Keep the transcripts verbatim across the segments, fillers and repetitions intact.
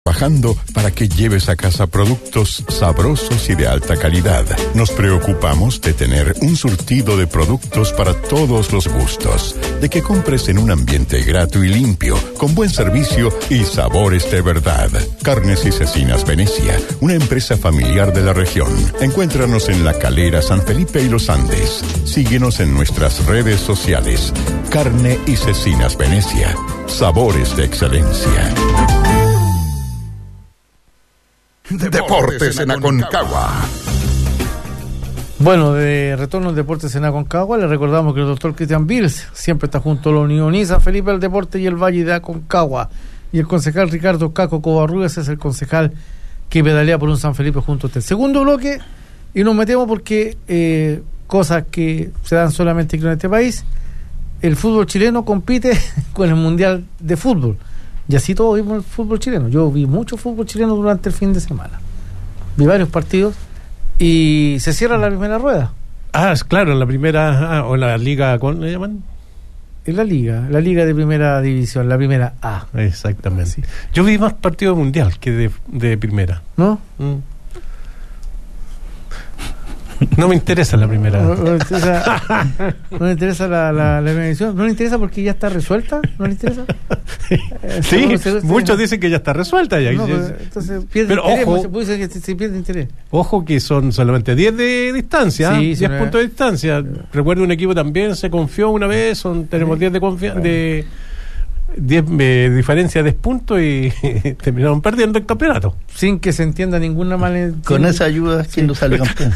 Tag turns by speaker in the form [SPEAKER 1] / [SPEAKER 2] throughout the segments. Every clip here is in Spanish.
[SPEAKER 1] Trabajando para que lleves a casa productos sabrosos y de alta calidad. Nos preocupamos de tener un surtido de productos para todos los gustos, de que compres en un ambiente grato y limpio, con buen servicio y sabores de verdad. Carnes y Cecinas Venecia, una empresa familiar de la región. Encuéntranos en La Calera, San Felipe y Los Andes. Síguenos en nuestras redes sociales. Carne y Cecinas Venecia, sabores de excelencia.
[SPEAKER 2] Deportes en Aconcagua.
[SPEAKER 3] Bueno, de retorno al Deportes en Aconcagua, le recordamos que el doctor Cristian Vils siempre está junto a la Unión I S A, Felipe del Deporte y el Valle de Aconcagua. Y el concejal Ricardo Caco Covarrubias es el concejal que pedalea por un San Felipe junto a usted. Segundo bloque, y nos metemos porque eh, cosas que se dan solamente aquí en este país. El fútbol chileno compite con el Mundial de Fútbol. Y así todos vimos el fútbol chileno. Yo vi mucho fútbol chileno durante el fin de semana. Vi varios partidos y se cierra la primera rueda.
[SPEAKER 4] Ah, claro, en la primera, ah, o en la liga, ¿cómo le llaman?
[SPEAKER 3] En la liga, la liga de primera división, la primera A.
[SPEAKER 4] Exactamente.
[SPEAKER 3] Sí.
[SPEAKER 4] Yo vi más partidos mundial que de, de primera.
[SPEAKER 3] ¿No?
[SPEAKER 4] Mm. No me interesa la primera.
[SPEAKER 3] No, no me interesa, no me interesa la, la, la primera división. No le interesa porque ya está resuelta. ¿No le interesa?
[SPEAKER 4] Sí,
[SPEAKER 3] no, se,
[SPEAKER 4] muchos
[SPEAKER 3] no.
[SPEAKER 4] dicen que ya está resuelta. Ya.
[SPEAKER 3] No, pero, entonces pierde
[SPEAKER 4] pero
[SPEAKER 3] interés.
[SPEAKER 4] ojo,
[SPEAKER 3] Se puede decir que se pierde interés.
[SPEAKER 4] Ojo que son solamente diez de distancia.
[SPEAKER 3] Sí,
[SPEAKER 4] diez
[SPEAKER 3] sí,
[SPEAKER 4] puntos de distancia. Recuerdo un equipo también se confió una vez. Son, tenemos diez de confianza. De, diez eh, diferencias de puntos y terminaron perdiendo el campeonato
[SPEAKER 3] sin que se entienda ninguna manera.
[SPEAKER 5] Con esa ayuda, ¿quién no sale campeón?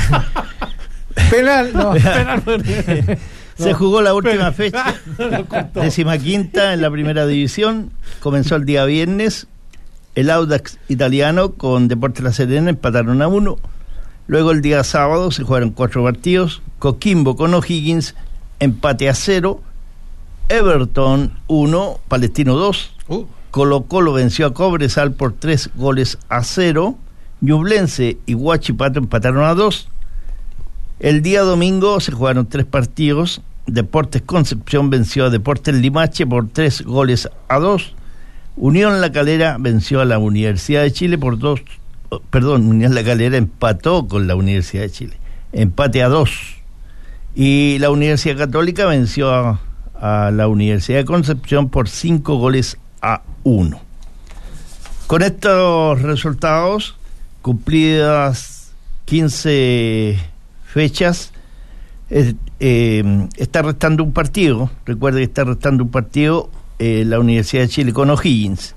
[SPEAKER 3] Penal, no. Penal.
[SPEAKER 5] Se
[SPEAKER 3] No.
[SPEAKER 5] jugó la última fecha, décima quinta en la primera división. Comenzó el día viernes. El Audax italiano con Deportes La Serena empataron a uno. Luego el día sábado se jugaron cuatro partidos. Coquimbo con O'Higgins, empate a cero. Everton uno, Palestino dos. Uh. Colo Colo venció a Cobresal por tres goles a cero. Ñublense y Huachipato empataron a dos. El día domingo se jugaron tres partidos. Deportes Concepción venció a Deportes Limache por tres goles a dos. Unión La Calera venció a la Universidad de Chile por dos. Perdón, Unión La Calera empató con la Universidad de Chile. Empate a dos. Y la Universidad Católica venció a a la Universidad de Concepción por cinco goles a uno. Con estos resultados, cumplidas quince fechas, eh, eh, está restando un partido. Recuerde que está restando un partido eh, la Universidad de Chile con O'Higgins.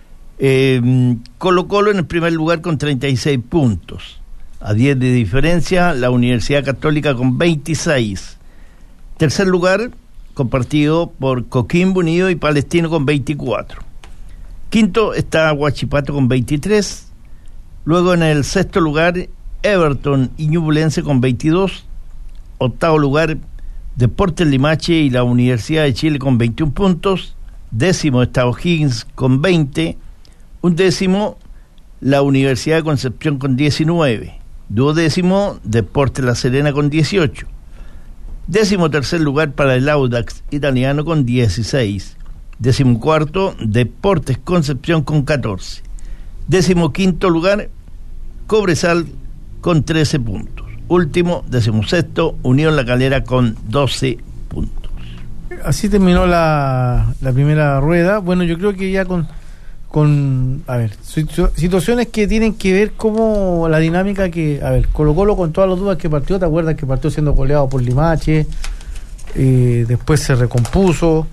[SPEAKER 5] Eh, Colo Colo en el primer lugar con treinta y seis puntos. A diez de diferencia, la Universidad Católica con veintiséis. Tercer lugar, compartido por Coquimbo Unido y Palestino con veinticuatro. Quinto está Huachipato con veintitrés. Luego en el sexto lugar Everton y Ñublense con veintidós. Octavo lugar Deportes Limache y la Universidad de Chile con veintiún puntos. Décimo está O'Higgins con veinte. Un décimo la Universidad de Concepción con diecinueve. Duodécimo Deportes La Serena con dieciocho. Décimo tercer lugar para el Audax italiano con dieciséis. Décimo cuarto, Deportes Concepción con catorce. Décimo quinto lugar, Cobresal con trece puntos. Último, décimo sexto, Unión La Calera con doce puntos.
[SPEAKER 3] Así terminó la, la primera rueda. Bueno, yo creo que ya con, con a ver, situaciones que tienen que ver como la dinámica que, a ver, Colo Colo con todas las dudas que partió, ¿te acuerdas que partió siendo goleado por Limache? Eh, después se recompuso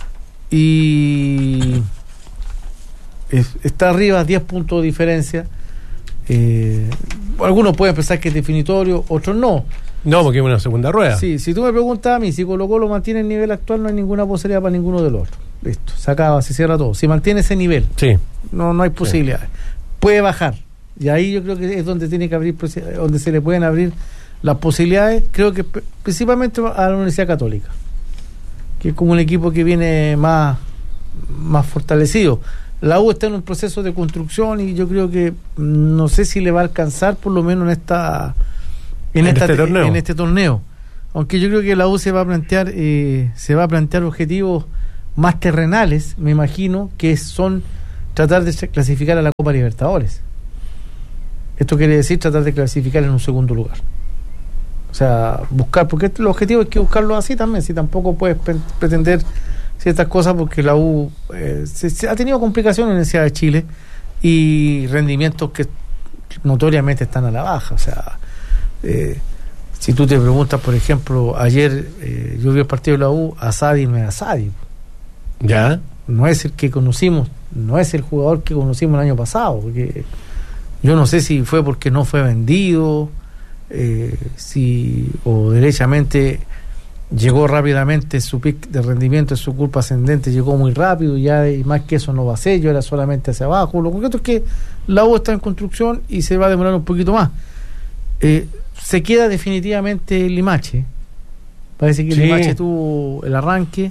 [SPEAKER 3] y es, está arriba, diez puntos de diferencia. Eh, algunos pueden pensar que es definitorio, otros no.
[SPEAKER 4] No, porque es una segunda rueda.
[SPEAKER 3] Sí, si tú me preguntas a mí, si Colo Colo mantiene el nivel actual, no hay ninguna posibilidad para ninguno de los otros. Listo, se acaba, se cierra todo. Si mantiene ese nivel,
[SPEAKER 4] sí,
[SPEAKER 3] no no hay posibilidades. Sí. Puede bajar. Y ahí yo creo que es donde tiene que abrir, donde se le pueden abrir las posibilidades, creo que principalmente a la Universidad Católica, que es como un equipo que viene más, más fortalecido. La U está en un proceso de construcción y yo creo que no sé si le va a alcanzar, por lo menos en esta en, en, esta, este, torneo. en este torneo. Aunque yo creo que la U se va a plantear eh, se va a plantear objetivos más terrenales, me imagino, que son tratar de clasificar a la Copa Libertadores. Esto quiere decir tratar de clasificar en un segundo lugar. O sea, buscar, porque el objetivo es que buscarlo así también, si tampoco puedes pe- pretender ciertas cosas, porque la U eh, se, se ha tenido complicaciones en la Universidad de Chile y rendimientos que notoriamente están a la baja. O sea, eh, si tú te preguntas, por ejemplo, ayer eh, yo vi el partido de la U, Asadi no es Asadi.
[SPEAKER 4] Ya.
[SPEAKER 3] No es el que conocimos, no es el jugador que conocimos el año pasado, porque yo no sé si fue porque no fue vendido, eh, si o derechamente llegó rápidamente, su pic de rendimiento, su curva ascendente llegó muy rápido, ya y más que eso no va a ser, yo era solamente hacia abajo. Lo concreto es que la U está en construcción y se va a demorar un poquito más. Eh, se queda definitivamente el Limache, parece que el
[SPEAKER 4] Sí.
[SPEAKER 3] Limache tuvo el arranque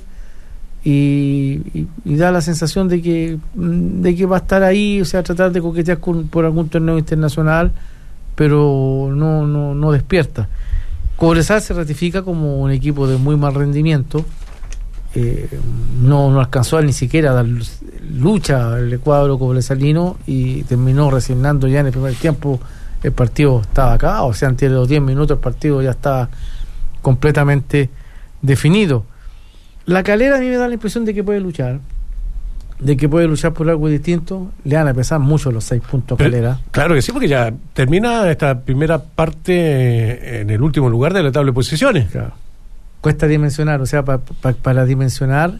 [SPEAKER 3] y, y, y da la sensación de que de que va a estar ahí, o sea, tratar de coquetear con, por algún torneo internacional, pero no no no despierta. Cobresal se ratifica como un equipo de muy mal rendimiento, eh, no, no alcanzó a ni siquiera a dar lucha al cuadro cobresalino y terminó resignando ya en el primer tiempo. El partido estaba acabado, o sea, antes de los diez minutos el partido ya estaba completamente definido. La Calera a mí me da la impresión de que puede luchar, de que puede luchar por algo distinto. Le van a pesar mucho los seis puntos a
[SPEAKER 4] Pero,
[SPEAKER 3] Calera.
[SPEAKER 4] claro que sí, porque ya termina esta primera parte en el último lugar de la tabla de posiciones.
[SPEAKER 3] Claro. Cuesta dimensionar, o sea, pa, pa, para dimensionar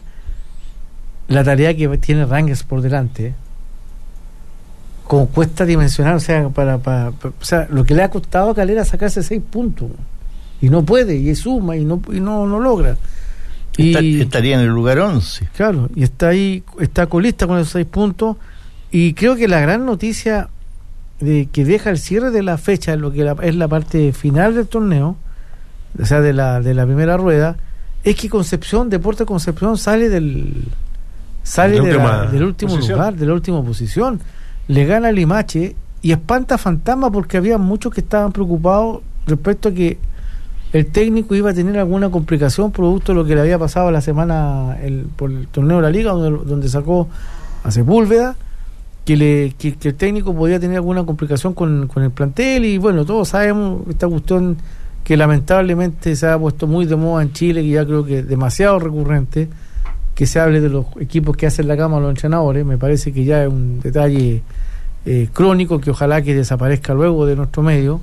[SPEAKER 3] la tarea que tiene Rangers por delante, como cuesta dimensionar, o sea, para, para, para o sea, lo que le ha costado a Calera sacarse seis puntos y no puede, y suma y no y no, no logra.
[SPEAKER 5] Está,
[SPEAKER 3] Y
[SPEAKER 5] estaría en el lugar once.
[SPEAKER 3] claro, y está ahí, está colista con esos seis puntos, y creo que la gran noticia de que deja el cierre de la fecha, lo que la, es la parte final del torneo, o sea, de la de la primera rueda, es que Concepción, Deportes Concepción sale del sale
[SPEAKER 4] De
[SPEAKER 3] de la-
[SPEAKER 4] última
[SPEAKER 3] del último
[SPEAKER 4] posición.
[SPEAKER 3] lugar, de la última posición, le gana a Limache y espanta fantasma, porque había muchos que estaban preocupados respecto a que el técnico iba a tener alguna complicación producto de lo que le había pasado la semana el, por el torneo de la Liga, donde, donde sacó a Sepúlveda, que, le, que, que el técnico podía tener alguna complicación con, con el plantel. Y bueno, todos sabemos esta cuestión que lamentablemente se ha puesto muy de moda en Chile, que ya creo que es demasiado recurrente, que se hable de los equipos que hacen la cama a los entrenadores. Me parece que ya es un detalle eh, crónico que ojalá que desaparezca luego de nuestro medio.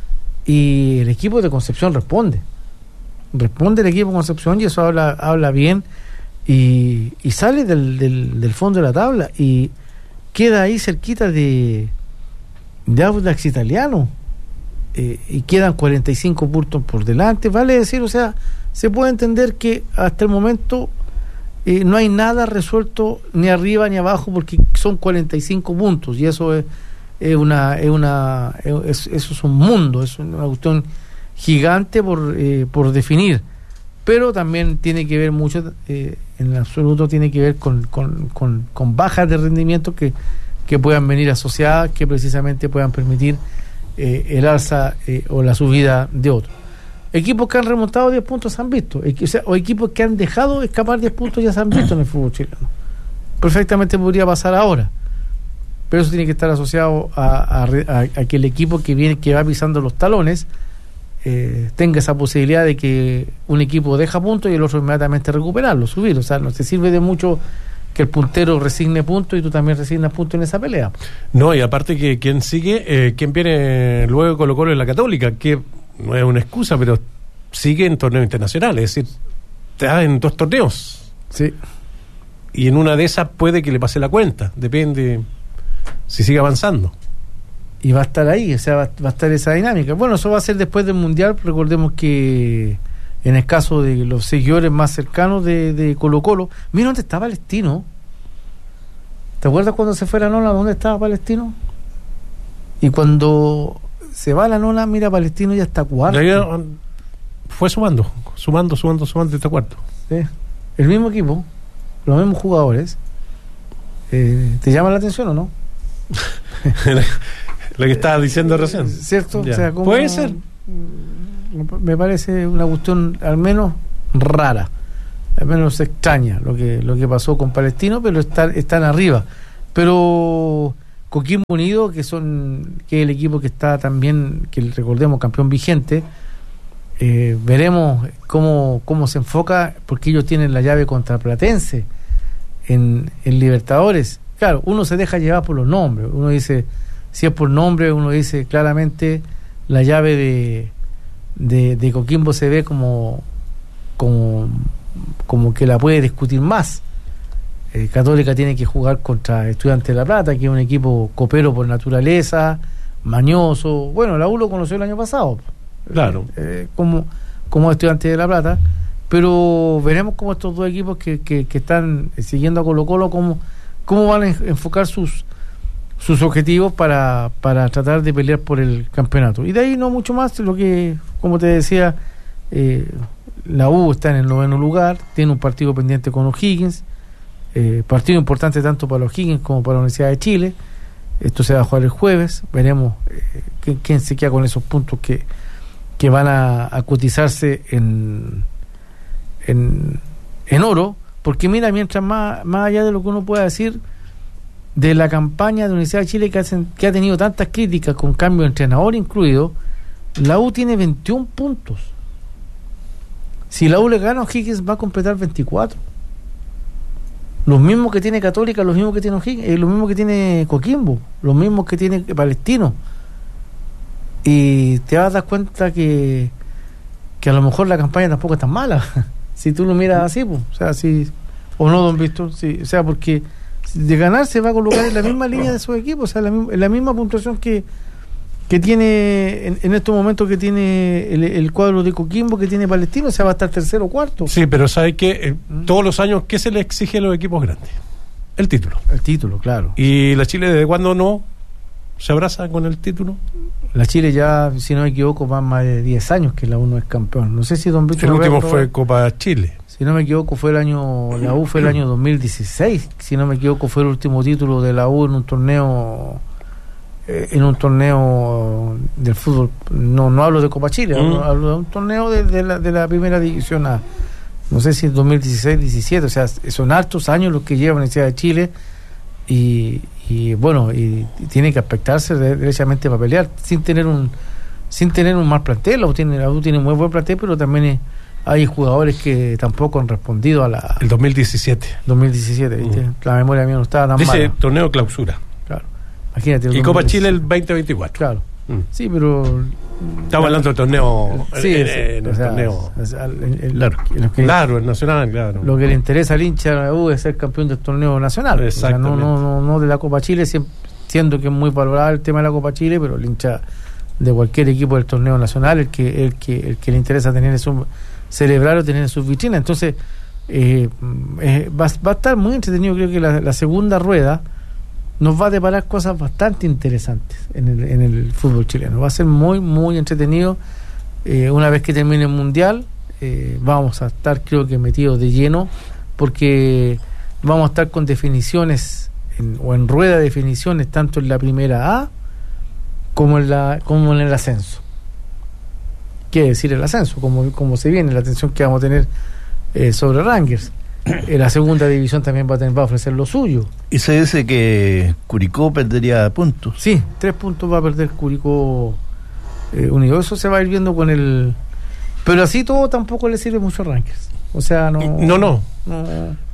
[SPEAKER 3] Y el equipo de Concepción responde responde el equipo de Concepción, y eso habla habla bien, y, y sale del, del, del fondo de la tabla y queda ahí cerquita de de Audax Italiano, eh, y quedan cuarenta y cinco puntos por delante, vale decir, o sea, se puede entender que hasta el momento eh, no hay nada resuelto ni arriba ni abajo, porque son cuarenta y cinco puntos, y eso es es una es una es, eso es un mundo, es una cuestión gigante por eh, por definir, pero también tiene que ver mucho, eh, en absoluto tiene que ver con, con, con, con bajas de rendimiento que, que puedan venir asociadas, que precisamente puedan permitir eh, el alza eh, o la subida de otros. Equipos que han remontado diez puntos se han visto, o sea, o equipos que han dejado escapar diez puntos ya se han visto en el fútbol chileno. Perfectamente podría pasar ahora, pero eso tiene que estar asociado a, a, a, a que el equipo que viene, que va pisando los talones, eh, tenga esa posibilidad de que un equipo deja puntos y el otro inmediatamente recuperarlo, subir. O sea, no te sirve de mucho que el puntero resigne puntos y tú también resignas puntos en esa pelea.
[SPEAKER 4] No, y aparte que quien sigue, eh, quien viene luego Colo Colo en la Católica, que no es una excusa, pero sigue en torneo internacional, es decir, está en dos torneos.
[SPEAKER 3] Sí.
[SPEAKER 4] Y en una de esas puede que le pase la cuenta, depende si sigue avanzando.
[SPEAKER 3] Y va a estar ahí, o sea, va, va a estar esa dinámica. Bueno, eso va a ser después del Mundial. Recordemos que en el caso de los seguidores más cercanos de, de Colo Colo, mira dónde está Palestino. ¿Te acuerdas cuando se fue la Nola, dónde estaba Palestino? Y cuando se va la Nola, mira, Palestino ya está cuarto.
[SPEAKER 4] Ya, ya, fue sumando, sumando, sumando, sumando este cuarto.
[SPEAKER 3] ¿Sí? El mismo equipo, los mismos jugadores. Eh, ¿Te llama la atención o no?
[SPEAKER 4] Lo que estabas diciendo recién.
[SPEAKER 3] ¿Cierto?
[SPEAKER 4] Ya.
[SPEAKER 3] O sea, como,
[SPEAKER 4] puede ser.
[SPEAKER 3] Me parece una cuestión al menos rara, al menos extraña lo que lo que pasó con Palestino, pero están, están arriba. Pero Coquimbo Unido, que son que es el equipo que está también, que recordemos, campeón vigente, eh, veremos cómo, cómo se enfoca, porque ellos tienen la llave contra Platense en, en Libertadores. Claro, uno se deja llevar por los nombres, uno dice, si es por nombre, uno dice claramente la llave de, de, de Coquimbo se ve como, como, como que la puede discutir más. Eh, Católica tiene que jugar contra Estudiantes de La Plata, que es un equipo copero por naturaleza, mañoso. Bueno, la U lo conoció el año pasado,
[SPEAKER 4] claro,
[SPEAKER 3] eh, como, como Estudiantes de La Plata, pero veremos cómo estos dos equipos que, que, que están siguiendo a Colo Colo, cómo, cómo van a enfocar sus sus objetivos para, para tratar de pelear por el campeonato. Y de ahí no mucho más, lo que, como te decía, eh, la U está en el noveno lugar, tiene un partido pendiente con O'Higgins, eh, partido importante tanto para O'Higgins como para la Universidad de Chile. Esto se va a jugar el jueves, veremos eh, quién, quién se queda con esos puntos que, que van a, a cotizarse en, en, en oro, porque mira, mientras más, más allá de lo que uno pueda decir de la campaña de la Universidad de Chile, que, hacen, que ha tenido tantas críticas con cambio de entrenador incluido, la U tiene veintiún puntos. Si la U le gana a O'Higgins, va a completar veinticuatro. Los mismos que tiene Católica, los mismos que tiene O'Higgins, eh, los mismos que tiene Coquimbo, los mismos que tiene Palestino. Y te vas a dar cuenta que, que a lo mejor la campaña tampoco es tan mala. Si tú lo miras así, pues, o sea, si, o no, don Víctor, sí, o sea, porque de ganar se va a colocar en la misma línea de su equipo, o sea, la, en la misma puntuación que, que tiene en, en estos momentos que tiene el, el cuadro de Coquimbo, que tiene Palestino, o sea, va a estar tercero o cuarto.
[SPEAKER 4] Sí, pero ¿sabe qué? Eh, ¿Mm? Todos los años, ¿qué se le exige a los equipos grandes? El título.
[SPEAKER 3] El título, claro.
[SPEAKER 4] ¿Y la Chile desde cuándo no se abraza con el título?
[SPEAKER 3] La Chile ya, si no me equivoco, van más de diez años que la U no es campeón. No sé si don Víctor...
[SPEAKER 4] El último fue Copa Chile.
[SPEAKER 3] Si no me equivoco, fue el año, la U fue el año dos mil dieciséis, si no me equivoco, fue el último título de la U en un torneo, eh, en un torneo del fútbol. No no hablo de Copa Chile, mm. hablo, hablo de un torneo de, de, la, de la primera división A. No sé si es dos mil dieciséis, diecisiete, o sea, son altos años los que lleva la Universidad de Chile y, y bueno, y, y tiene que aspectarse derechamente para pelear sin tener un sin tener un mal plantel. La U tiene, la U tiene muy buen plantel, pero también es, hay jugadores que tampoco han respondido a la...
[SPEAKER 4] El dos mil diecisiete.
[SPEAKER 3] dos mil diecisiete, ¿viste? Mm. La memoria mía no estaba tan mala.
[SPEAKER 4] Dice torneo clausura.
[SPEAKER 3] Claro. Imagínate.
[SPEAKER 4] Y Copa Chile el veinte veinticuatro.
[SPEAKER 3] Claro. Mm. Sí, pero...
[SPEAKER 4] Estamos hablando del torneo...
[SPEAKER 3] Sí,
[SPEAKER 4] en,
[SPEAKER 3] sí,
[SPEAKER 4] en el
[SPEAKER 3] o sea,
[SPEAKER 4] torneo...
[SPEAKER 3] O sea, el, el,
[SPEAKER 4] claro,
[SPEAKER 3] lo que,
[SPEAKER 4] claro, el nacional, claro.
[SPEAKER 3] Lo que le interesa al hincha de la U es ser campeón del torneo nacional.
[SPEAKER 4] Exactamente.
[SPEAKER 3] O sea, no, no, no, no de la Copa Chile, siendo que es muy valorado el tema de la Copa Chile, pero el hincha de cualquier equipo del torneo nacional, el que el que, el que le interesa tener eso... celebrar o tener en sus vitrinas. Entonces eh, eh, va, va a estar muy entretenido. Creo que la, la segunda rueda nos va a deparar cosas bastante interesantes en el, en el fútbol chileno. Va a ser muy muy entretenido. Eh, una vez que termine el mundial, eh, vamos a estar, creo que, metidos de lleno, porque vamos a estar con definiciones en, o en rueda de definiciones tanto en la primera A como en la como en el ascenso. Quiere decir el ascenso, como, como se viene, la atención que vamos a tener eh, sobre Rangers. Eh, la segunda división también va a tener, va a ofrecer lo suyo.
[SPEAKER 5] Y se dice que Curicó perdería puntos.
[SPEAKER 3] Sí, tres puntos va a perder Curicó eh, Unido. Eso se va a ir viendo con el... Pero así todo tampoco le sirve mucho a Rangers. O sea, no...
[SPEAKER 4] No, no.
[SPEAKER 3] No,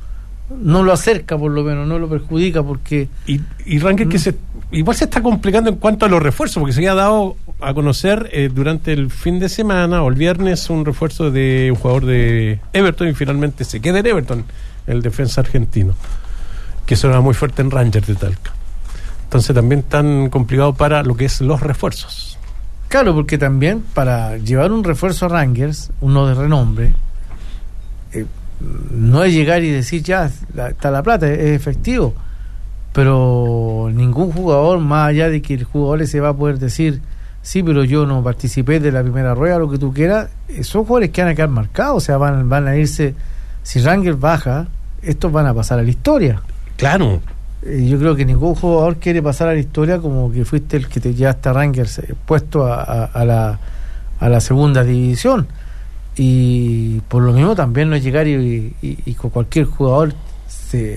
[SPEAKER 3] no lo acerca, por lo menos, no lo perjudica, porque...
[SPEAKER 4] Y, y Rangers mm. que se... Igual se está complicando en cuanto a los refuerzos, porque se había dado a conocer eh, durante el fin de semana o el viernes un refuerzo de un jugador de Everton y finalmente se queda en Everton, el defensa argentino, que suena muy fuerte en Rangers de Talca. Entonces también tan complicado para lo que es los refuerzos.
[SPEAKER 3] Claro, porque también para llevar un refuerzo a Rangers, uno de renombre, eh, no es llegar y decir ya la, está la plata, es, es efectivo. Pero ningún jugador, más allá de que el jugador se va a poder decir sí, pero yo no participé de la primera rueda, lo que tú quieras, son jugadores que van a quedar marcados, o sea, van, van a irse, si Rangers baja, estos van a pasar a la historia.
[SPEAKER 4] Claro.
[SPEAKER 3] Eh, yo creo que ningún jugador quiere pasar a la historia como que fuiste el que te llevaste a Rangers eh, puesto a, a, a, la, a la segunda división, y por lo mismo también no es llegar y, y, y con cualquier jugador se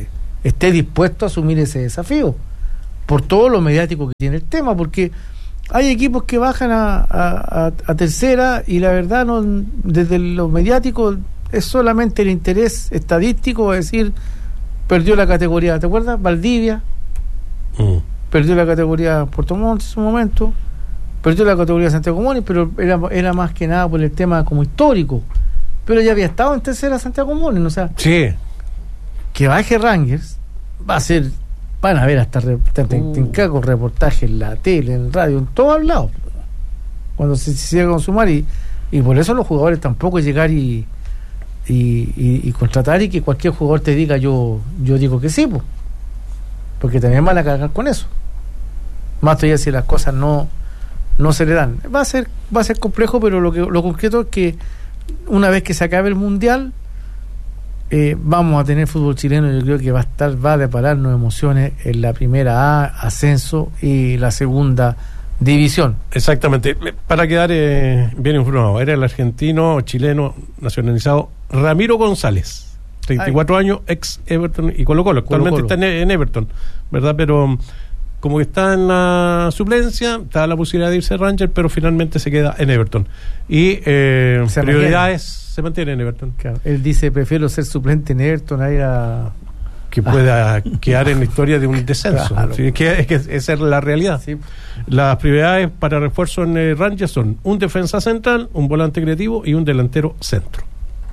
[SPEAKER 3] esté dispuesto a asumir ese desafío, por todo lo mediático que tiene el tema, porque hay equipos que bajan a, a, a, a tercera y la verdad no, desde lo mediático es solamente el interés estadístico, es decir, perdió la categoría, ¿te acuerdas? Valdivia, mm. perdió la categoría Puerto Montt en su momento, perdió la categoría Santiago Morning, pero era, era más que nada por el tema como histórico, pero ya había estado en tercera Santiago Morning, o sea,
[SPEAKER 4] sí.
[SPEAKER 3] que baje Rangers va a ser, van a ver hasta con reportajes en la tele, en radio, en todos lados, cuando se, se llega a consumar, y, y por eso los jugadores tampoco llegar y Y, y, y contratar y que cualquier jugador te diga yo yo digo que sí, pues, porque también van a cargar con eso, más todavía si las cosas no no se le dan, va a ser va a ser complejo, pero lo que lo concreto es que una vez que se acabe el mundial eh, vamos a tener fútbol chileno. Yo creo que va a estar va a depararnos emociones en la primera A, ascenso, y la segunda división.
[SPEAKER 4] Exactamente. Para quedar eh, bien informado, era el argentino chileno nacionalizado Ramiro González, treinta y cuatro Ay. años, ex Everton y Colo Colo. Actualmente Colo -Colo. está en, en Everton, ¿verdad? Pero como que está en la suplencia, está la posibilidad de irse a Rangers, pero finalmente se queda en Everton. Y eh, se prioridades mantiene. se mantiene en Everton.
[SPEAKER 3] Claro. Él dice, prefiero ser suplente en Everton a ir a...
[SPEAKER 4] que pueda ah. quedar en la historia de un descenso. Claro. Sí, es, que, es que esa es la realidad. Sí. Las prioridades para refuerzo en eh, Rangers son un defensa central, un volante creativo y un delantero centro.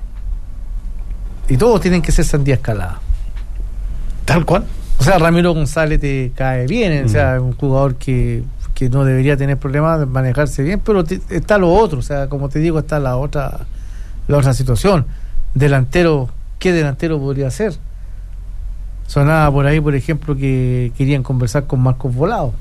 [SPEAKER 3] Y todos tienen que ser Sandía Escalada.
[SPEAKER 4] Tal cual.
[SPEAKER 3] O sea, Ramiro González te cae bien, mm. o sea, un jugador que, que no debería tener problemas de manejarse bien, pero te, está lo otro, o sea, como te digo, está la otra la otra situación. Delantero, ¿qué delantero podría ser? Sonaba por ahí, por ejemplo, que querían conversar con Marcos Volado.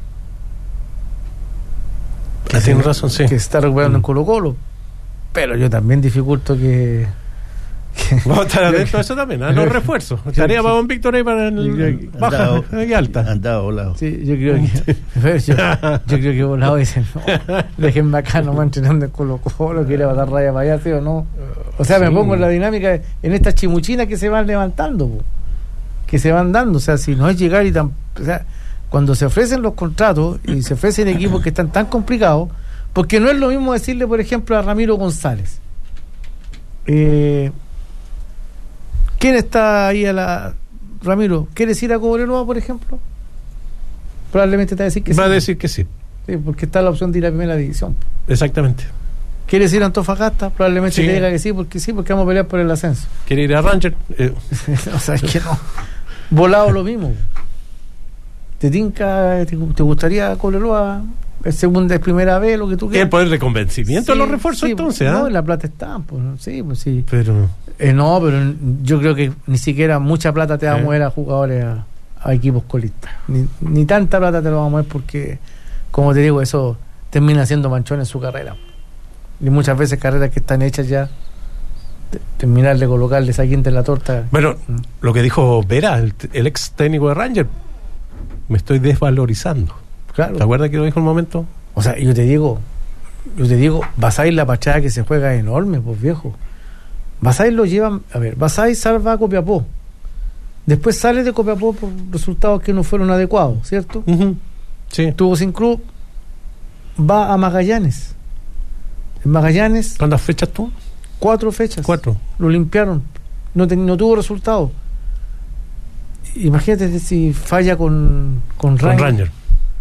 [SPEAKER 4] Que ah, tiene razón, sí.
[SPEAKER 3] Que se está recuperando mm. en Colo Colo. Pero yo también dificulto que... que
[SPEAKER 4] Vamos a estar adentro de eso también, a los refuerzos. Estaría para Don Víctor ahí para el baja y alta.
[SPEAKER 5] Andaba Volado.
[SPEAKER 3] Sí, yo creo que... yo, yo creo que Volado dice, no, déjenme acá nomás entrenando en Colo Colo, que ir a dar raya para allá, ¿sí o no? O sea, sí. me pongo en la dinámica, en estas chimuchinas que se van levantando, po. que se van dando, o sea, si no es llegar y tan, o sea, cuando se ofrecen los contratos y se ofrecen equipos que están tan complicados, porque no es lo mismo decirle, por ejemplo, a Ramiro González, eh, ¿quién está ahí a la Ramiro? ¿Quieres ir a Cobreloa, por ejemplo? Probablemente te va a decir que
[SPEAKER 4] va sí.
[SPEAKER 3] Va
[SPEAKER 4] a decir que sí.
[SPEAKER 3] Sí, porque está la opción de ir a primera división.
[SPEAKER 4] Exactamente.
[SPEAKER 3] ¿Quieres ir a Antofagasta? Probablemente sí. te diga que sí, porque sí, porque vamos a pelear por el ascenso.
[SPEAKER 4] ¿Quiere ir a Rangers? Eh.
[SPEAKER 3] O sea, es que no. Volado lo mismo. ¿Te tinca, te, te gustaría Cobreloa, segunda y primera vez, lo que tú quieras?
[SPEAKER 4] ¿El poder de convencimiento sí, de los refuerzos
[SPEAKER 3] sí,
[SPEAKER 4] entonces?
[SPEAKER 3] No,
[SPEAKER 4] ¿eh?
[SPEAKER 3] en la plata está, pues sí, pues sí.
[SPEAKER 4] Pero
[SPEAKER 3] eh, no, pero yo creo que ni siquiera mucha plata te va a eh. mover a jugadores a, a equipos colistas. Ni, ni tanta plata te lo va a mover porque, como te digo, eso termina siendo manchón en su carrera. Y muchas veces carreras que están hechas ya, terminar de colocarle esa quinta en la torta.
[SPEAKER 4] Bueno, mm. lo que dijo Vera, el, el ex técnico de Rangers, me estoy desvalorizando.
[SPEAKER 3] Claro.
[SPEAKER 4] ¿Te acuerdas que lo dijo en un momento?
[SPEAKER 3] O sea, yo te digo, yo te digo, Basay, la pachada que se juega es enorme, pues viejo. Basay lo llevan, a ver, Basay salva a Copiapó. Después sale de Copiapó por resultados que no fueron adecuados, ¿cierto?
[SPEAKER 4] Uh-huh. Sí.
[SPEAKER 3] Estuvo sin club, va a Magallanes. En Magallanes.
[SPEAKER 4] ¿Cuántas fechas tuvo?
[SPEAKER 3] Cuatro fechas.
[SPEAKER 4] Cuatro.
[SPEAKER 3] Lo limpiaron. No, te, no tuvo resultado. Imagínate si falla con con,
[SPEAKER 4] con
[SPEAKER 3] Ranger.
[SPEAKER 4] Ranger.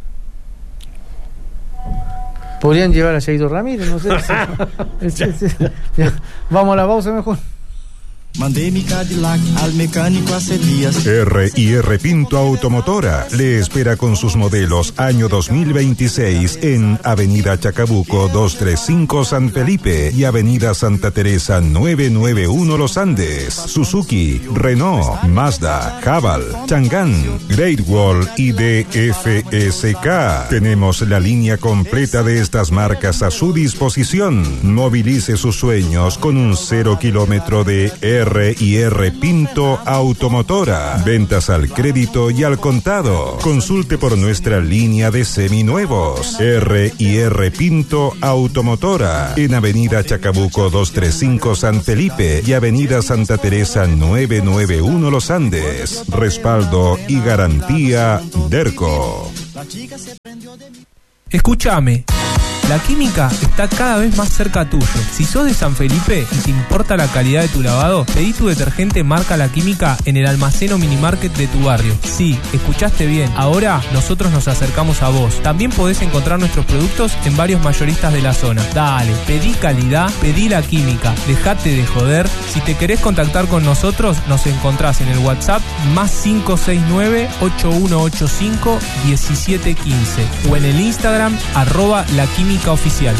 [SPEAKER 3] Podrían llevar a Jairo Ramírez, no sé. es, es, es, ya. Vamos a la pausa mejor.
[SPEAKER 6] Mandé mi Cadillac al mecánico hace días.
[SPEAKER 2] R y R Pinto Automotora le espera con sus modelos año dos mil veintiséis en Avenida Chacabuco doscientos treinta y cinco San Felipe y Avenida Santa Teresa novecientos noventa y uno Los Andes. Suzuki, Renault, Mazda, Haval, Chang'an, Great Wall y D F S K. Tenemos la línea completa de estas marcas a su disposición. Movilice sus sueños con un cero kilómetro de R R y R Pinto Automotora. Ventas al crédito y al contado. Consulte por nuestra línea de seminuevos. R y R Pinto Automotora. En Avenida Chacabuco doscientos treinta y cinco San Felipe y Avenida Santa Teresa novecientos noventa y uno Los Andes. Respaldo y garantía Derco.
[SPEAKER 7] Escúchame. La Química está cada vez más cerca tuyo. Si sos de San Felipe y te importa la calidad de tu lavado, pedí tu detergente marca La Química en el almacén o minimarket de tu barrio. Sí, escuchaste bien. Ahora nosotros nos acercamos a vos. También podés encontrar nuestros productos en varios mayoristas de la zona. Dale, pedí calidad, pedí La Química. Dejate de joder. Si te querés contactar con nosotros, nos encontrás en el WhatsApp más cinco seis nueve, ocho uno ocho cinco, uno siete uno cinco o en el Instagram arroba La Química Oficial.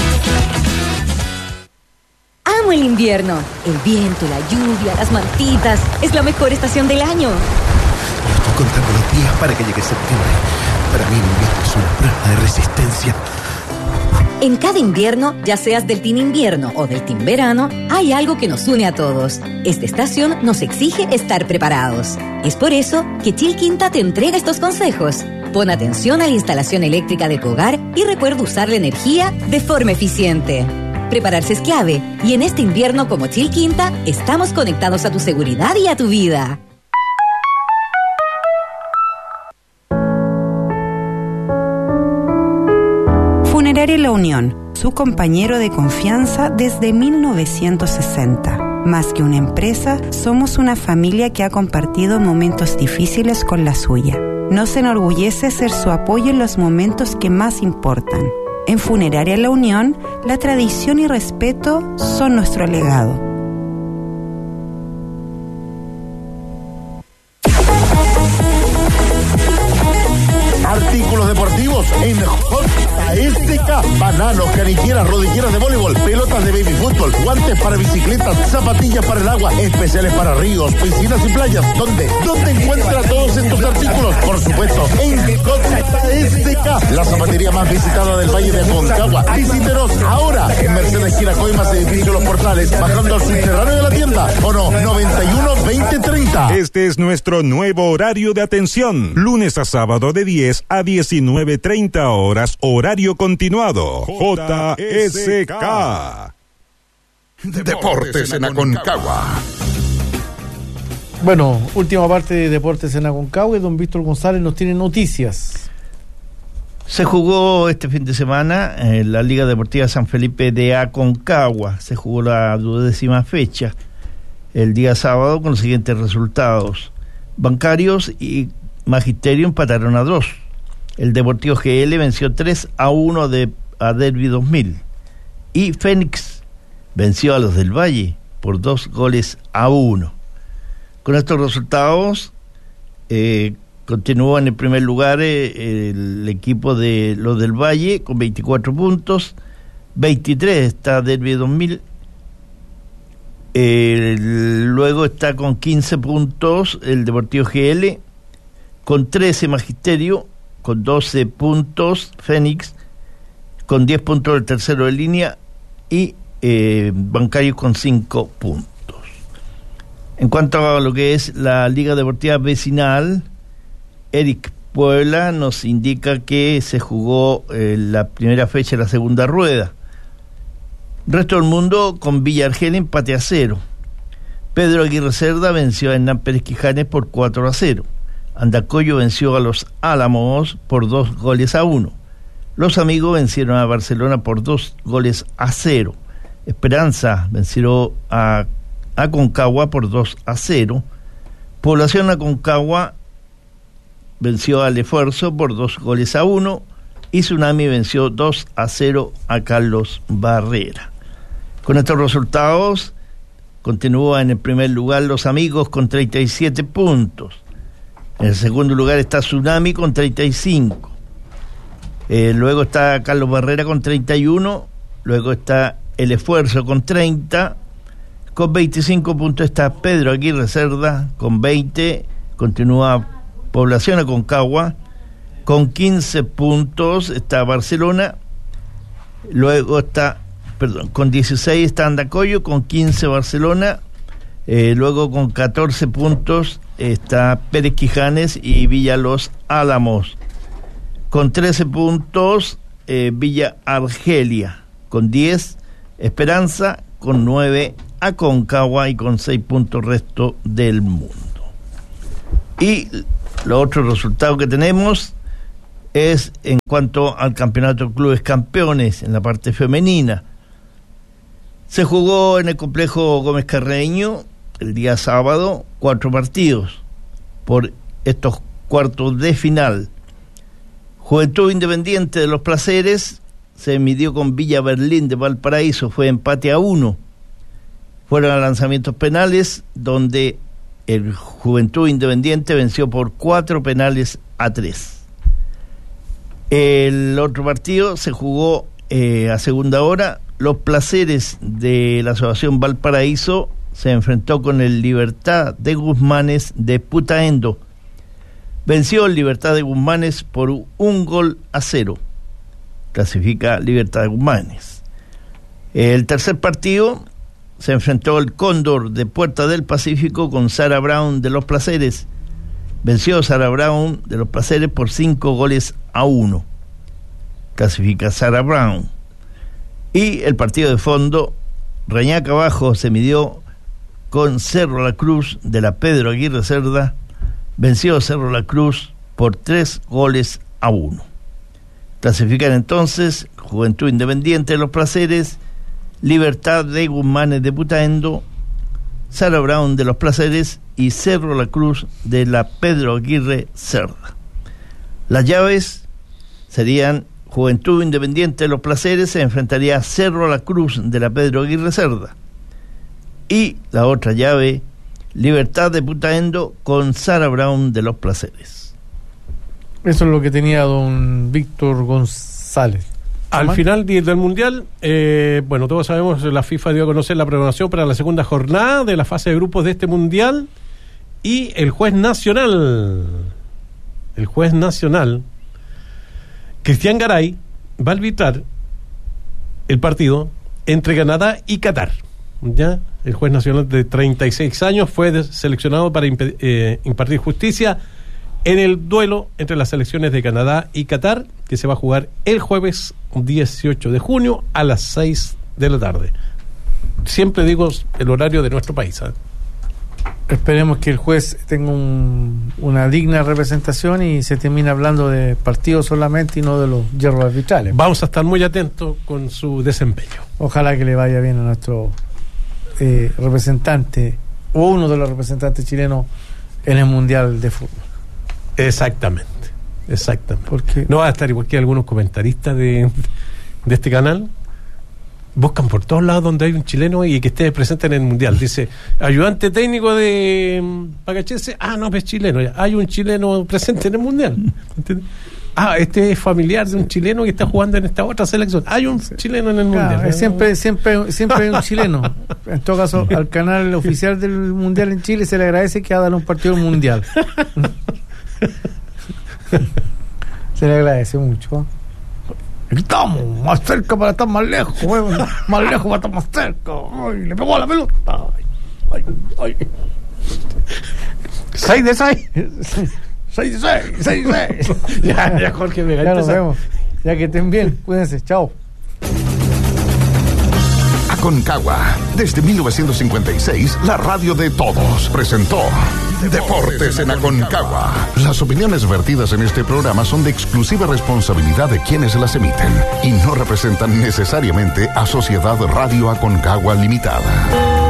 [SPEAKER 8] Amo el invierno. El viento, la lluvia, las mantitas. Es la mejor estación del año.
[SPEAKER 9] Yo estoy contando los días para que llegue septiembre. Para mí el invierno es una prueba de resistencia.
[SPEAKER 8] En cada invierno, ya seas del team invierno o del team verano, hay algo que nos une a todos. Esta estación nos exige estar preparados. Es por eso que Chilquinta te entrega estos consejos. Pon atención a la instalación eléctrica de tu hogar y recuerda usar la energía de forma eficiente. Prepararse es clave y en este invierno como Chilquinta estamos conectados a tu seguridad y a tu vida.
[SPEAKER 10] Funeraria La Unión, su compañero de confianza desde mil novecientos sesenta. Más que una empresa, somos una familia que ha compartido momentos difíciles con la suya. Nos enorgullece ser su apoyo en los momentos que más importan. En Funeraria La Unión, la tradición y respeto son nuestro legado.
[SPEAKER 11] Artículos deportivos en J S K. Bananos, canilleras, rodilleras de voleibol, pelotas de baby fútbol, guantes para bicicletas, zapatillas para el agua, especiales para ríos, piscinas y playas. ¿Dónde? ¿Dónde encuentra todos estos artículos? Por supuesto, en J S K, la zapatería más visitada del Valle de Aconcagua. Visítenos ahora en Mercedes Giracoimas, edificio Los Portales, bajando al subterráneo de la tienda. O no, noventa y uno veinte treinta.
[SPEAKER 2] Este es nuestro nuevo horario de atención. Lunes a sábado de diez a diecinueve treinta horas, horario continuado. J S K.
[SPEAKER 1] Deportes en Aconcagua.
[SPEAKER 3] Bueno, última parte de Deportes en Aconcagua y don Víctor González nos tiene noticias.
[SPEAKER 5] Se jugó este fin de semana en la Liga Deportiva San Felipe de Aconcagua. Se jugó la duodécima fecha el día sábado con los siguientes resultados. Bancarios y Magisterio empataron a dos. El Deportivo G L venció tres a uno de, a Derby dos mil. Y Fénix venció a los del Valle por dos goles a uno. Con estos resultados, eh, continuó en el primer lugar eh, el equipo de los del Valle con veinticuatro puntos. veintitrés está Derby dos mil. Eh, luego está con quince puntos el Deportivo G L. Con trece Magisterio. Con doce puntos Fénix, con diez puntos el tercero de línea y eh, Bancarios con cinco puntos. En cuanto a lo que es la Liga Deportiva Vecinal, Eric Puebla nos indica que se jugó eh, la primera fecha de la segunda rueda. Resto del mundo con Villa Argel empate a cero. Pedro Aguirre Cerda venció a Hernán Pérez Quijanes por cuatro a cero. Andacollo venció a los Álamos por dos goles a uno. Los Amigos vencieron a Barcelona por dos goles a cero. Esperanza venció a Aconcagua por dos a cero. Población Aconcagua venció al Esfuerzo por dos goles a uno. Y Tsunami venció dos a cero a Carlos Barrera. Con estos resultados, continúa en el primer lugar Los Amigos con treinta y siete puntos. En el segundo lugar está Tsunami con treinta y cinco. Eh, luego está Carlos Barrera con treinta y uno. Luego está El Esfuerzo con treinta. Con veinticinco puntos está Pedro Aguirre Cerda con veinte. Continúa Población Aconcagua. Con quince puntos está Barcelona. Luego está, perdón, con dieciséis está Andacollo. Con quince Barcelona. Eh, luego con catorce puntos está Pérez Quijanes y Villa Los Álamos. Con trece puntos eh, Villa Argelia. Con diez Esperanza. Con nueve Aconcagua y con seis puntos resto del mundo. Y los otros resultados que tenemos es en cuanto al campeonato de clubes campeones en la parte femenina. Se jugó en el complejo Gómez Carreño el día sábado cuatro partidos por estos cuartos de final. Juventud Independiente de Los Placeres se midió con Villa Berlín de Valparaíso, fue empate a uno. Fueron a lanzamientos penales donde el Juventud Independiente venció por cuatro penales a tres. El otro partido se jugó eh, a segunda hora. Los Placeres de la Asociación Valparaíso se enfrentó con el Libertad de Guzmanes de Putaendo. Venció el Libertad de Guzmanes por un gol a cero. Clasifica Libertad de Guzmanes. El tercer partido se enfrentó el Cóndor de Puerta del Pacífico con Sara Brown de Los Placeres. Venció Sara Brown de Los Placeres por cinco goles a uno. Clasifica Sara Brown. Y el partido de fondo, Reñaca Abajo se midió con Cerro La Cruz de la Pedro Aguirre Cerda. Venció Cerro La Cruz por tres goles a uno. Clasifican entonces Juventud Independiente de Los Placeres, Libertad de Guzmanes de Putaendo, Sara Brown de Los Placeres y Cerro La Cruz de la Pedro Aguirre Cerda. Las llaves serían: Juventud Independiente de Los Placeres se enfrentaría a Cerro La Cruz de la Pedro Aguirre Cerda, y la otra llave, Libertad de Putaendo con Sara Brown de Los Placeres.
[SPEAKER 3] Eso es lo que tenía don Víctor González.
[SPEAKER 4] Al final del Mundial, eh, bueno, todos sabemos, la FIFA dio a conocer la programación para la segunda jornada de la fase de grupos de este Mundial, y el juez nacional, el juez nacional, Cristian Garay, va a arbitrar el partido entre Canadá y Qatar. Ya, el juez nacional de treinta y seis años fue seleccionado para imp- eh, impartir justicia en el duelo entre las selecciones de Canadá y Qatar, que se va a jugar el jueves dieciocho de junio a las seis de la tarde. Siempre digo el horario de nuestro país, ¿eh?
[SPEAKER 3] Esperemos que el juez tenga un, una digna representación y se termine hablando de partidos solamente y no de los hierros arbitrales.
[SPEAKER 4] Vamos a estar muy atentos con su desempeño.
[SPEAKER 3] Ojalá que le vaya bien a nuestro eh, representante o uno de los representantes chilenos en el Mundial de Fútbol.
[SPEAKER 4] Exactamente, exactamente.
[SPEAKER 3] Porque
[SPEAKER 4] no va a estar igual que algunos comentaristas de, de este canal. Buscan por todos lados donde hay un chileno y que esté presente en el Mundial. Dice, ayudante técnico de Pagachense. Ah, no, es chileno. Hay un chileno presente en el Mundial. ¿Entiendes? Ah, este es familiar de un chileno que está jugando en esta otra selección. Hay un sí. chileno en el
[SPEAKER 3] claro,
[SPEAKER 4] Mundial.
[SPEAKER 3] Siempre, siempre, siempre hay un chileno. En todo caso, al canal oficial del Mundial en Chile se le agradece que hagan un partido mundial. Se le agradece mucho. Estamos más cerca para estar más lejos, güey. Más lejos para estar más cerca. Ay, le pegó a la pelota. Ay, ay, ay. Seis de seis. Seis de seis, seis de seis.
[SPEAKER 4] Ya, ya, Jorge, me
[SPEAKER 3] ya nos vemos. Ya que estén bien, cuídense. Chao.
[SPEAKER 1] Aconcagua, desde mil novecientos cincuenta y seis, la radio de todos, presentó Deportes en Aconcagua. Las opiniones vertidas en este programa son de exclusiva responsabilidad de quienes las emiten y no representan necesariamente a Sociedad Radio Aconcagua Limitada.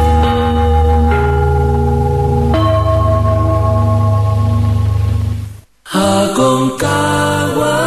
[SPEAKER 12] Aconcagua.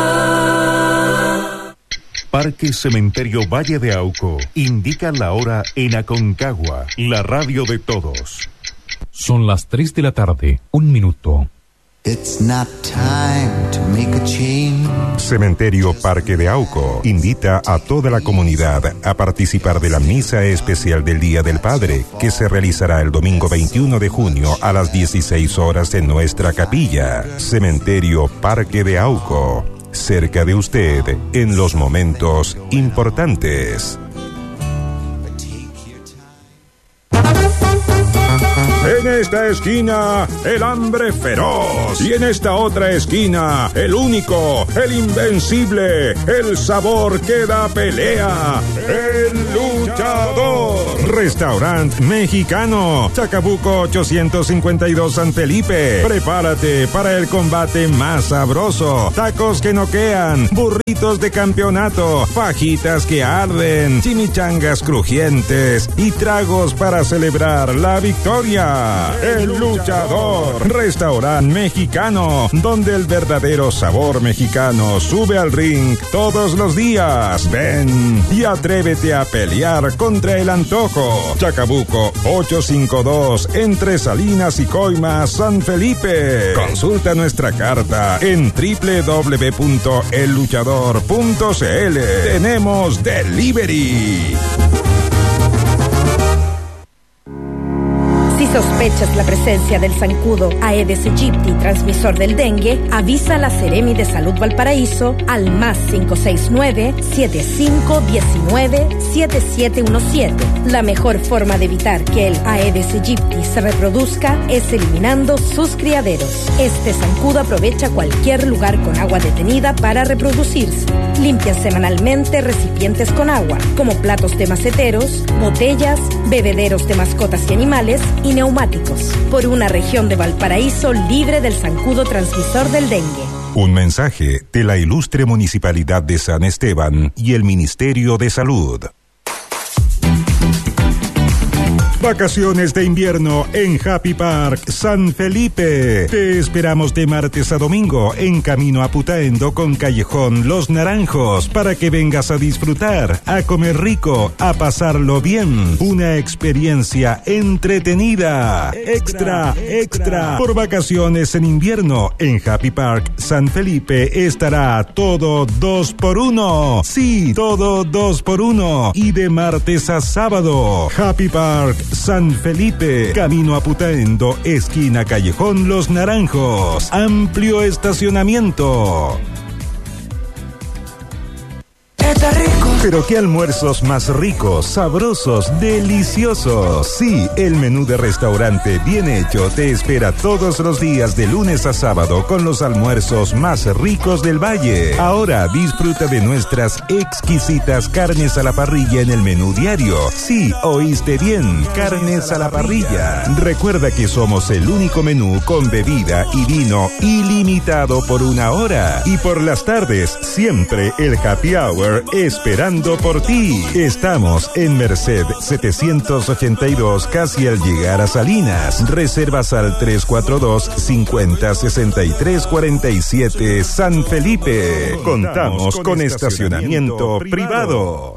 [SPEAKER 2] Parque Cementerio Valle de Auco indica la hora en Aconcagua, la radio de todos.
[SPEAKER 13] Son las tres de la tarde, un minuto.
[SPEAKER 12] It's not time to make a change.
[SPEAKER 2] Cementerio Parque de Auco invita a toda la comunidad a participar de la misa especial del Día del Padre, que se realizará el domingo veintiuno de junio a las dieciséis horas en nuestra capilla. Cementerio Parque de Auco, cerca de usted en los momentos importantes. En esta esquina, el hambre feroz. Y en esta otra esquina, el único, el invencible, el sabor que da pelea, el luchador. Restaurante Mexicano, Chacabuco ochocientos cincuenta y dos San Felipe. Prepárate para el combate más sabroso. Tacos que noquean, burritos de campeonato, fajitas que arden, chimichangas crujientes y tragos para celebrar la victoria. El luchador. Restaurante Mexicano, donde el verdadero sabor mexicano sube al ring todos los días. Ven y atrévete a pelear contra el antojo. Chacabuco ochocientos cincuenta y dos, entre Salinas y Coimas, San Felipe. Consulta nuestra carta en doble u doble u doble u punto el luchador punto c l. Tenemos delivery.
[SPEAKER 14] Si sospechas la presencia del zancudo Aedes aegypti, transmisor del dengue, avisa a la Seremi de Salud Valparaíso al más cinco seis nueve, siete cinco uno nueve, siete siete uno siete. La mejor forma de evitar que el Aedes aegypti se reproduzca es eliminando sus criaderos. Este zancudo aprovecha cualquier lugar con agua detenida para reproducirse. Limpian semanalmente recipientes con agua, como platos de maceteros, botellas, bebederos de mascotas y animales y neumáticos, por una región de Valparaíso libre del zancudo transmisor del dengue.
[SPEAKER 2] Un mensaje de la ilustre Municipalidad de San Esteban y el Ministerio de Salud. Vacaciones de invierno en Happy Park San Felipe. Te esperamos de martes a domingo en camino a Putaendo con Callejón Los Naranjos para que vengas a disfrutar, a comer rico, a pasarlo bien. Una experiencia entretenida. Extra, extra. Por vacaciones en invierno en Happy Park San Felipe estará todo dos por uno. Sí, todo dos por uno. Y de martes a sábado. Happy Park San Felipe, camino a Putaendo, esquina Callejón Los Naranjos. Amplio estacionamiento. Está rico. Pero qué almuerzos más ricos, sabrosos, deliciosos. Sí, el menú de restaurante bien hecho te espera todos los días de lunes a sábado con los almuerzos más ricos del valle. Ahora disfruta de nuestras exquisitas carnes a la parrilla en el menú diario. Sí, oíste bien, carnes a la parrilla. Recuerda que somos el único menú con bebida y vino ilimitado por una hora. Y por las tardes, siempre el happy hour esperando por ti. Estamos en Merced setecientos ochenta y dos, casi al llegar a Salinas. Reservas al tres cuatro dos, cincuenta, sesenta y tres cuarenta y siete San Felipe. Contamos con estacionamiento privado.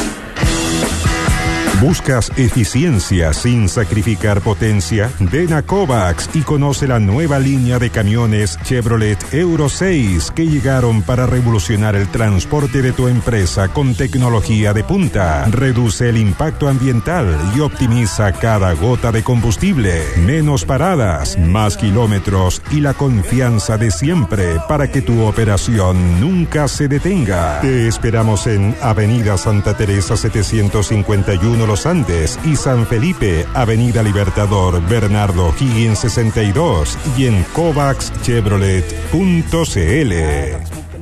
[SPEAKER 2] ¿Buscas eficiencia sin sacrificar potencia? Ven a Kovacs y conoce la nueva línea de camiones Chevrolet Euro seis que llegaron para revolucionar el transporte de tu empresa con tecnología de punta. Reduce el impacto ambiental y optimiza cada gota de combustible. Menos paradas, más kilómetros y la confianza de siempre para que tu operación nunca se detenga. Te esperamos en Avenida Santa Teresa setecientos cincuenta y uno Los Andes y San Felipe, Avenida Libertador Bernardo Higgins sesenta y dos y en kovacs chevrolet punto c l.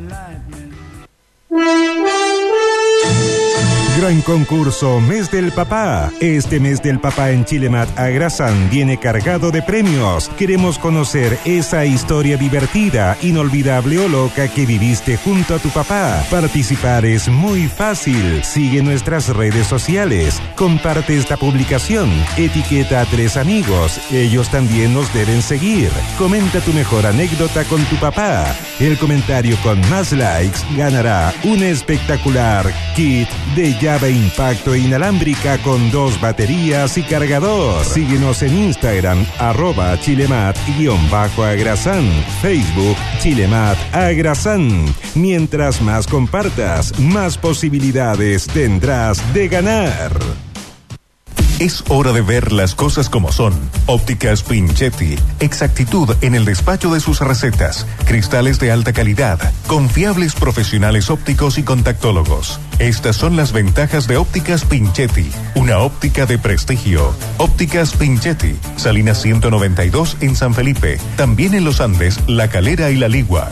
[SPEAKER 2] Gran concurso Mes del Papá. Este Mes del Papá en Chilemat Agrasán viene cargado de premios. Queremos conocer esa historia divertida, inolvidable o loca que viviste junto a tu papá. Participar es muy fácil. Sigue nuestras redes sociales. Comparte esta publicación. Etiqueta a tres amigos. Ellos también nos deben seguir. Comenta tu mejor anécdota con tu papá. El comentario con más likes ganará un espectacular kit de llave impacto inalámbrica con dos baterías y cargador. Síguenos en Instagram, arroba chilemat-agrasán, Facebook Chilemat Agrasán. Mientras más compartas, más posibilidades tendrás de ganar.
[SPEAKER 15] Es hora de ver las cosas como son. Ópticas Pinchetti. Exactitud en el despacho de sus recetas. Cristales de alta calidad. Confiables profesionales ópticos y contactólogos. Estas son las ventajas de Ópticas Pinchetti. Una óptica de prestigio. Ópticas Pinchetti. Salinas ciento noventa y dos en San Felipe. También en Los Andes, La Calera y La Ligua.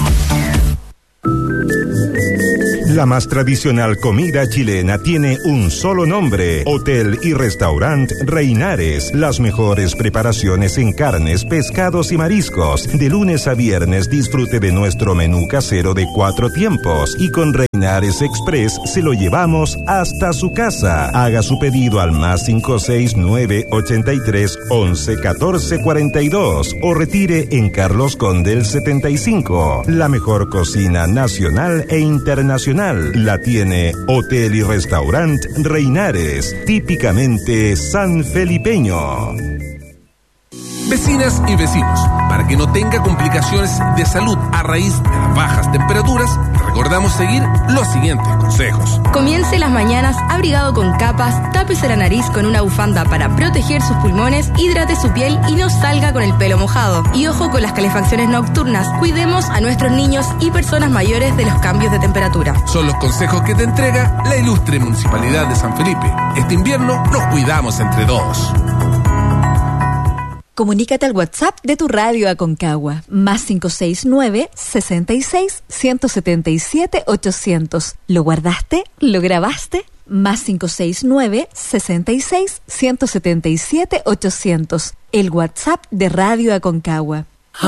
[SPEAKER 2] La más tradicional comida chilena tiene un solo nombre: Hotel y Restaurant Reinares. Las mejores preparaciones en carnes, pescados y mariscos. De lunes a viernes disfrute de nuestro menú casero de cuatro tiempos. Y con Reinares Express se lo llevamos hasta su casa. Haga su pedido al más cinco seis nueve ochenta y tres once catorce cuarenta y dos o retire en Carlos Condel setenta y cinco. La mejor cocina nacional e internacional la tiene Hotel y Restaurant Reinares, típicamente sanfelipeño.
[SPEAKER 16] Vecinas y vecinos, para que no tenga complicaciones de salud a raíz de las bajas temperaturas, recordamos seguir los siguientes consejos.
[SPEAKER 17] Comience las mañanas abrigado con capas, tápese la nariz con una bufanda para proteger sus pulmones, hidrate su piel y no salga con el pelo mojado. Y ojo con las calefacciones nocturnas, cuidemos a nuestros niños y personas mayores de los cambios de temperatura.
[SPEAKER 16] Son los consejos que te entrega la ilustre Municipalidad de San Felipe. Este invierno nos cuidamos entre todos.
[SPEAKER 18] Comunícate al WhatsApp de tu radio Aconcagua, más cinco seis nueve, sesenta y seis, ciento setenta y siete, ochocientos. ¿Lo guardaste? ¿Lo grabaste? Más cinco seis nueve, sesenta y seis, ciento setenta y siete, ochocientos. El WhatsApp de Radio Aconcagua.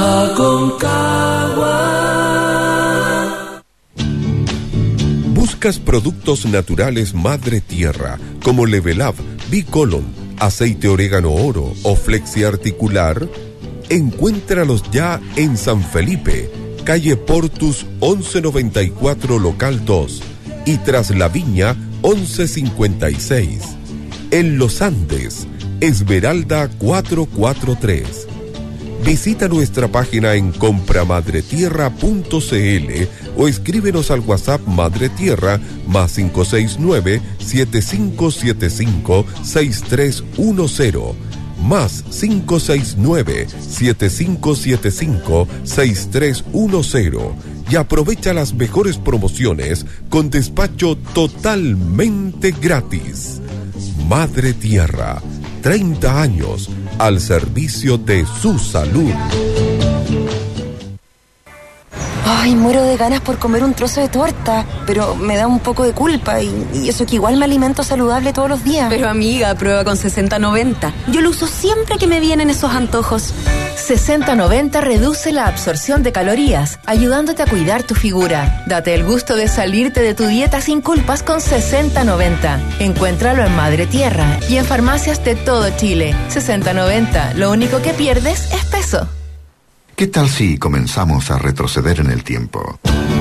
[SPEAKER 19] Aconcagua. ¿Buscas productos naturales Madre Tierra como Levelab, Bicolon, aceite orégano oro o flexi articular? Encuéntralos ya en San Felipe, calle Portus once noventa y cuatro, local dos, y Tras la Viña once cincuenta y seis. En Los Andes, Esmeralda cuatrocientos cuarenta y tres. Visita nuestra página en compramadretierra punto cl o escríbenos al WhatsApp Madre Tierra más cinco seis nueve, siete cinco siete cinco, seis tres uno cero más cinco seis nueve, siete cinco siete cinco, seis tres uno cero y aprovecha las mejores promociones con despacho totalmente gratis. Madre Tierra, treinta años al servicio de su salud.
[SPEAKER 20] Ay, muero de ganas por comer un trozo de torta, pero me da un poco de culpa y, y eso que igual me alimento saludable todos los días.
[SPEAKER 21] Pero amiga, prueba con sesenta noventa. Yo lo uso siempre que me vienen esos antojos.
[SPEAKER 22] sesenta noventa reduce la absorción de calorías, ayudándote a cuidar tu figura. Date el gusto de salirte de tu dieta sin culpas con sesenta noventa. Encuéntralo en Madre Tierra y en farmacias de todo Chile. sesenta noventa, lo único que pierdes es peso.
[SPEAKER 23] ¿Qué tal si comenzamos a retroceder en el tiempo?